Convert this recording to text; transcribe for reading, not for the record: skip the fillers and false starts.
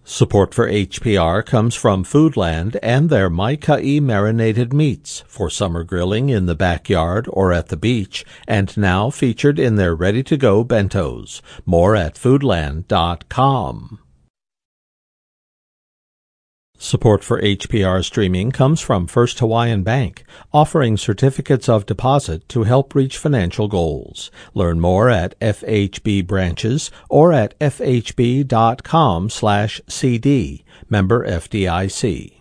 Support for HPR comes from Foodland and their Mai-Kai marinated meats for summer grilling in the backyard or at the beach, and now featured in their ready-to-go bentos. More at foodland.com. Support for HPR streaming comes from First Hawaiian Bank, offering certificates of deposit to help reach financial goals. Learn more at FHB branches or at fhb.com/cd. Member FDIC.